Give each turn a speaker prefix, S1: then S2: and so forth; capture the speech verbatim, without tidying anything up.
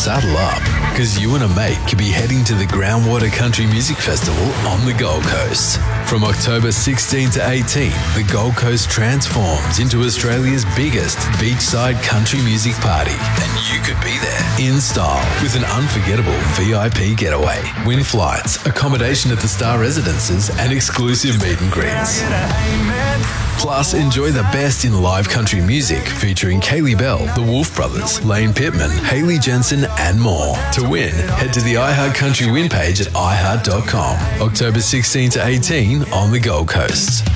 S1: saddle up, because you and a mate could be heading to the Groundwater Country Music Festival on the Gold Coast. From October sixteenth to eighteenth, the Gold Coast transforms into Australia's biggest beachside country music party, and you could be there in style with an unforgettable V I P getaway, win flights, accommodation at the Star Residences, and exclusive meet and greets. Plus, enjoy the best in live country music featuring Kaylee Bell, the Wolf Brothers, Lane Pittman, Hayley Jensen, and more. To win, head to the iHeart Country Win page at i heart dot com. October sixteenth to eighteenth on the Gold Coast.